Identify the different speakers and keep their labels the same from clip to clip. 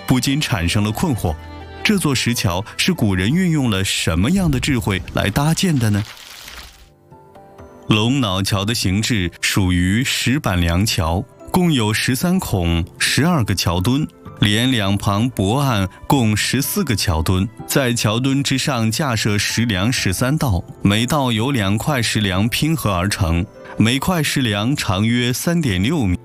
Speaker 1: 不禁产生了困惑：这座石桥是古人运用了什么样的智慧来搭建的呢？龙脑桥的形制属于石板梁桥，共有13孔，12个桥墩，连两旁驳岸共14个桥墩，在桥墩之上架设石梁13道，每道由2块石梁拼合而成，每块石梁长约3.6米。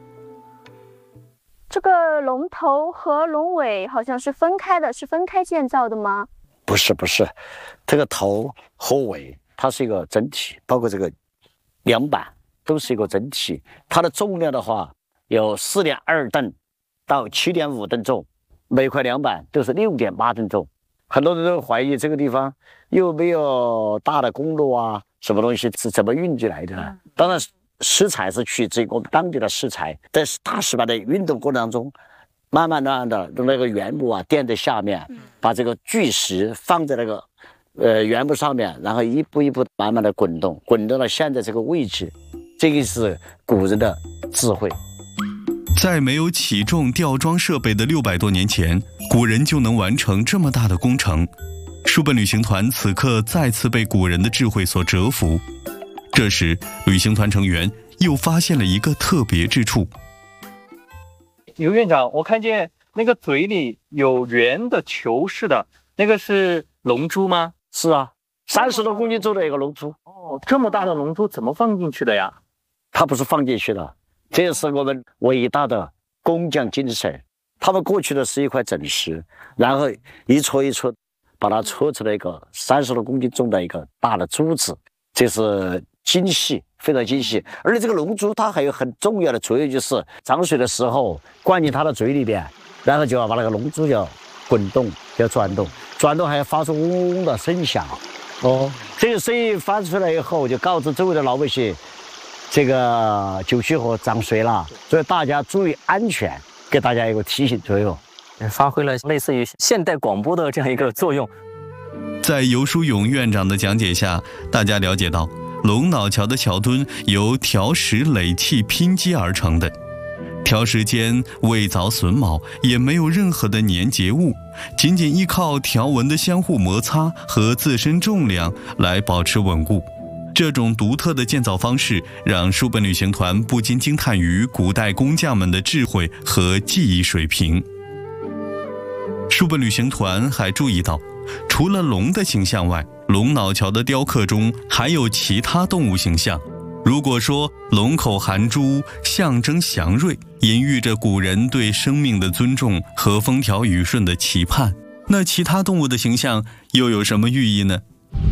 Speaker 2: 这个龙头和龙尾好像是分开的，是分开建造的吗？
Speaker 3: 不是，这个头和尾它是一个整体，包括这个梁板都是一个整体。它的重量的话有4.2吨到7.5吨重，每块梁板都是6.8吨重。很多人都怀疑这个地方又没有大的公路啊，什么东西是怎么运进来的呢？当然石材是取自于我们当地的石材，在大石板的运动过程当中，慢慢的用那个原木啊垫在下面，把这个巨石放在那个原木上面，然后一步一步慢慢的滚动到现在这个位置。这个是古人的智慧。
Speaker 1: 在没有起重吊装设备的600多年前，古人就能完成这么大的工程。书本旅行团此刻再次被古人的智慧所折服。这时，旅行团成员又发现了一个特别之处。
Speaker 4: 刘院长，我看见那个嘴里有圆的球似的，那个是龙珠吗？
Speaker 3: 是啊，30多公斤重的一个龙珠。
Speaker 4: 哦，这么大的龙珠怎么放进去的呀？
Speaker 3: 它不是放进去的，这是我们伟大的工匠精神。他们过去的是一块整石，然后一戳一戳，把它戳出来一个30多公斤重的一个大的珠子，这是精细，非常精细。而且这个龙珠它还有很重要的作用，就是涨水的时候灌进它的嘴里边，然后就要把那个龙珠要滚动，要转动还要发出嗡嗡的声响。这个声音发出来以后，就告知周围的老百姓，这个九曲河涨水了，所以大家注意安全，给大家一个提醒作用，
Speaker 5: 发挥了类似于现代广播的这样一个作用。
Speaker 1: 在游书勇院长的讲解下，大家了解到龙脑桥的桥墩由条石垒砌拼接而成的，条石间未凿榫卯，也没有任何的粘结物，仅仅依靠条纹的相互摩擦和自身重量来保持稳固。这种独特的建造方式让书本旅行团不禁惊叹于古代工匠们的智慧和技艺水平。书本旅行团还注意到，除了龙的形象外，龙脑桥的雕刻中还有其他动物形象。如果说龙口含珠象征祥瑞，隐喻着古人对生命的尊重和风调雨顺的期盼，那其他动物的形象又有什么寓意呢？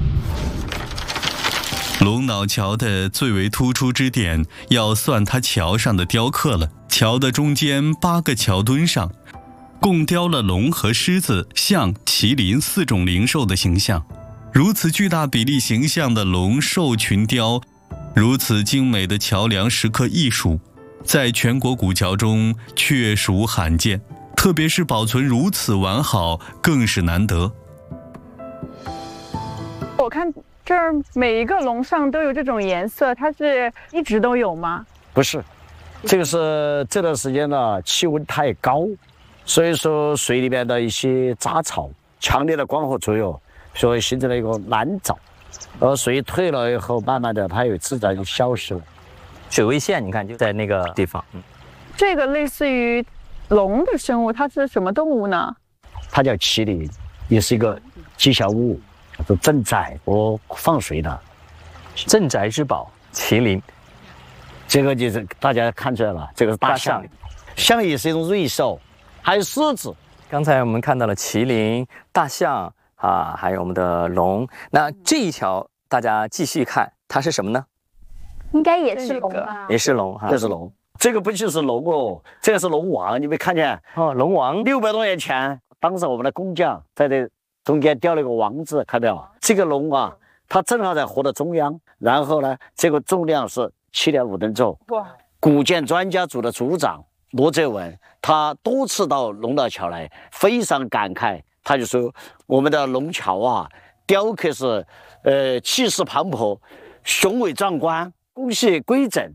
Speaker 1: 龙脑桥的最为突出之点要算它桥上的雕刻了。桥的中间8个桥墩上共雕了龙和狮子、象、麒麟4种灵兽的形象。如此巨大比例形象的龙兽群雕，如此精美的桥梁石刻艺术，在全国古桥中确属罕见，特别是保存如此完好，更是难得。
Speaker 2: 我看这儿每一个龙上都有这种颜色，它是一直都有吗？
Speaker 3: 不是，这个是这段时间呢气温太高，所以说水里面的一些杂草强烈的光合作用，所以形成了一个蓝藻。水退了以后，慢慢的它有自然就消失了。
Speaker 5: 水位线你看就在那个地方。
Speaker 2: 这个类似于龙的生物，它是什么动物呢？
Speaker 3: 它叫麒麟，也是一个吉祥物，叫做镇宅和放水的
Speaker 5: 镇宅之宝麒麟。
Speaker 3: 这个就是大家看出来了，这个是大象，象也是一种瑞兽，还有狮子。
Speaker 5: 刚才我们看到了麒麟、大象啊，还有我们的龙。那这一条大家继续看，它是什么呢？
Speaker 2: 应该也是龙吧？
Speaker 5: 也是龙哈，
Speaker 3: 这是龙。这个不就是龙哦，这个是龙王，你没看见？
Speaker 5: 哦，龙王。
Speaker 3: 600多年前，当时我们的工匠在这中间雕了一个王字，看到没有？这个龙啊，它正好在河的中央，然后呢，这个重量是7.5吨重。哇！古建专家组的组长罗泽文，他多次到龙脑桥来，非常感慨，他就说我们的龙桥啊，雕刻是气势磅礴、雄伟壮观、工细规整，